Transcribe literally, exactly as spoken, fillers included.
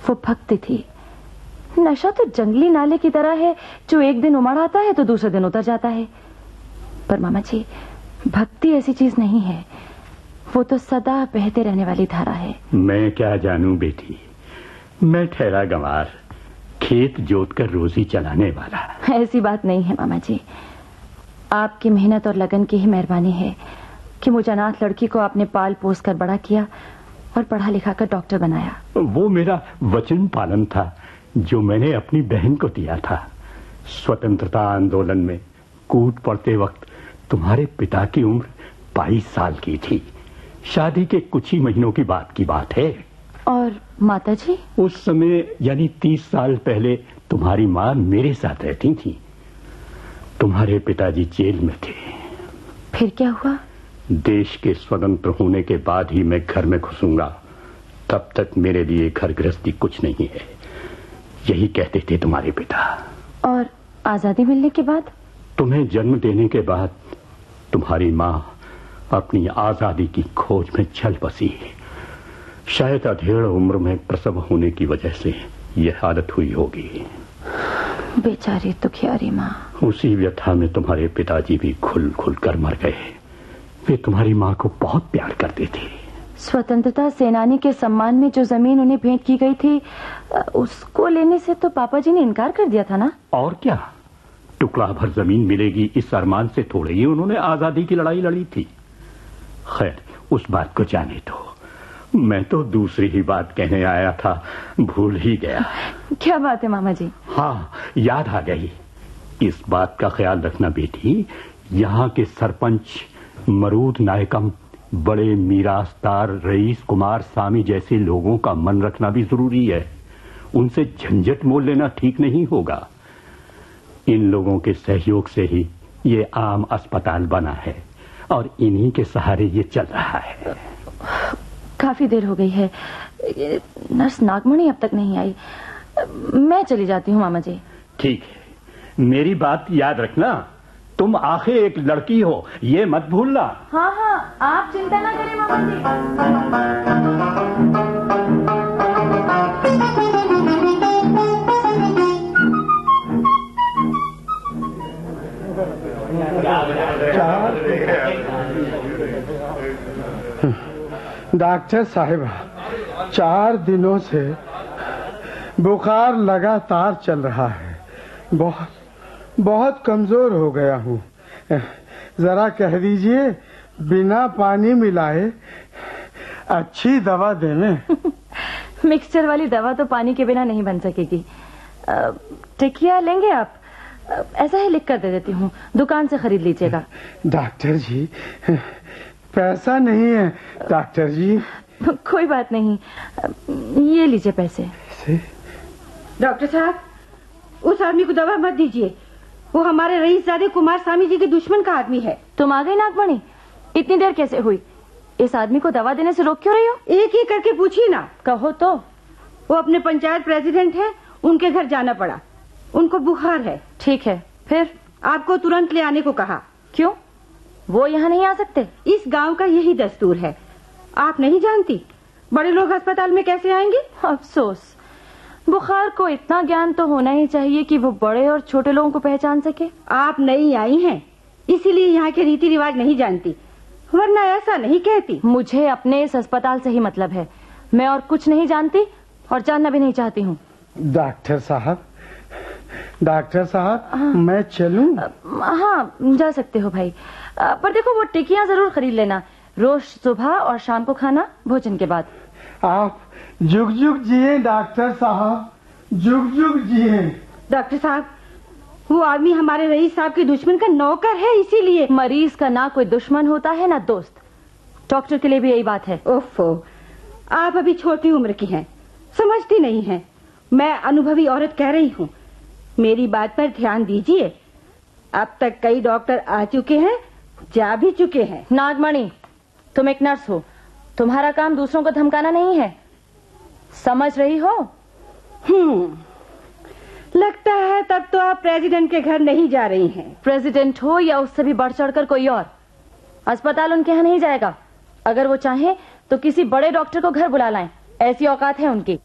वो भक्त थी। नशा तो जंगली नाले की तरह है, जो एक दिन उमड़ आता है तो दूसरे दिन उतर जाता है। पर मामा जी, भक्ति ऐसी चीज नहीं है, वो तो सदा बहते रहने वाली धारा है। मैं क्या जानूं बेटी, मैं ठहरा गंवार, खेत जोत कर रोजी चलाने वाला। ऐसी बात नहीं है मामा जी, आपकी मेहनत और लगन की ही मेहरबानी है कि मुझे अनाथ लड़की को आपने पाल पोस कर बड़ा किया और पढ़ा लिखा कर डॉक्टर बनाया। वो मेरा वचन पालन था जो मैंने अपनी बहन को दिया था। स्वतंत्रता आंदोलन में कूद पड़ते वक्त तुम्हारे पिता की उम्र बाईस साल की थी। शादी के कुछ ही महीनों की बात की बात है। और माता जी? उस समय यानी तीस साल पहले तुम्हारी माँ मेरे साथ रहती थी। तुम्हारे पिताजी जेल में थे। फिर क्या हुआ? देश के स्वतंत्र होने के बाद ही मैं घर में घुसूंगा, तब तक मेरे लिए घर गृहस्थी कुछ नहीं है, यही कहते थे तुम्हारे पिता। और आजादी मिलने के बाद? तुम्हें जन्म देने के बाद तुम्हारी माँ अपनी आजादी की खोज में चल बसी। शायद अधेड़ उम्र में प्रसव होने की वजह से यह हालत हुई होगी। बेचारी दुखियारी माँ। उसी व्यथा में तुम्हारे पिताजी भी खुल खुल कर मर गए। वे तुम्हारी माँ को बहुत प्यार करते थे। स्वतंत्रता सेनानी के सम्मान में जो जमीन उन्हें भेंट की गई थी, उसको लेने से तो पापा जी ने इनकार कर दिया था ना? और क्या, टुकड़ा भर जमीन मिलेगी इस अरमान से थोड़े ही उन्होंने आजादी की लड़ाई लड़ी थी। खैर, उस बात को जाने दो, मैं तो दूसरी ही बात कहने आया था, भूल ही गया। क्या बात है मामा जी? हाँ, याद आ गई। इस बात का ख्याल रखना बेटी, यहाँ के सरपंच मरूद नायकम, बड़े मीरासदार रईस कुमार सामी जैसे लोगों का मन रखना भी जरूरी है। उनसे झंझट मोल लेना ठीक नहीं होगा। इन लोगों के सहयोग से ही ये आम अस्पताल बना है और इन्हीं के सहारे ये चल रहा है। काफी देर हो गई है, नर्स नागमणि अब तक नहीं आई। मैं चली जाती हूँ मामा जी। ठीक है, मेरी बात याद रखना, तुम आखिर एक लड़की हो, ये मत भूलना। हाँ हाँ, आप चिंता ना करें मामा जी। डॉक्टर साहिबा, चार दिनों से बुखार लगातार चल रहा है। बहुत बहुत कमजोर हो गया हूँ। जरा कह दीजिए बिना पानी मिलाए अच्छी दवा देने। मिक्सचर वाली दवा तो पानी के बिना नहीं बन सकेगी। टिकिया लेंगे आप? ऐसा ही लिख कर दे देती हूँ, दुकान से खरीद लीजिएगा। डॉक्टर जी, पैसा नहीं है डॉक्टर जी। कोई बात नहीं, ये लीजिए पैसे। डॉक्टर साहब, उस आदमी को दवा मत दीजिए, वो हमारे रईसजादे कुमार स्वामी जी के दुश्मन का आदमी है। तुम आ गई नागमणि, इतनी देर कैसे हुई? इस आदमी को दवा देने से रोक क्यों रही हो? एक ही करके पूछिए ना। कहो तो। वो अपने पंचायत प्रेसिडेंट है, उनके घर जाना पड़ा, उनको बुखार है। ठीक है, फिर? आपको तुरंत ले आने को कहा। क्यों, वो यहाँ नहीं आ सकते? इस गांव का यही दस्तूर है। आप नहीं जानती बड़े लोग अस्पताल में कैसे आएंगे? अफसोस, बुखार को इतना ज्ञान तो होना ही चाहिए कि वो बड़े और छोटे लोगों को पहचान सके। आप नई आई हैं, इसीलिए यहाँ के रीति रिवाज नहीं जानती, वरना ऐसा नहीं कहती। मुझे अपने इस अस्पताल से ही मतलब है, मैं और कुछ नहीं जानती और जानना भी नहीं चाहती हूँ। डॉक्टर साहब, डॉक्टर साहब, हाँ। मैं चलूं? हाँ, जा सकते हो भाई, पर देखो वो टिकियाँ जरूर खरीद लेना, रोज सुबह और शाम को खाना भोजन के बाद। आप जुग जुग जिए डॉक्टर साहब, जुग जुग जिए। डॉक्टर साहब, वो आदमी हमारे रईस साहब के दुश्मन का नौकर है, इसीलिए। मरीज का ना कोई दुश्मन होता है ना दोस्त, डॉक्टर के लिए भी यही बात है। ओफो, आप अभी छोटी उम्र की हैं, समझती नहीं हैं। मैं अनुभवी औरत कह रही हूँ, मेरी बात पर ध्यान दीजिए। अब तक कई डॉक्टर आ चुके हैं, जा भी चुके हैं। नागमणि, तुम एक नर्स हो, तुम्हारा काम दूसरों को धमकाना नहीं है, समझ रही हो? हम्म, लगता है तब तो आप प्रेसिडेंट के घर नहीं जा रही हैं। प्रेसिडेंट हो या उससे भी बढ़ चढ़कर कोई और, अस्पताल उनके यहाँ नहीं जाएगा। अगर वो चाहें तो किसी बड़े डॉक्टर को घर बुला लाएं, ऐसी औकात है उनकी।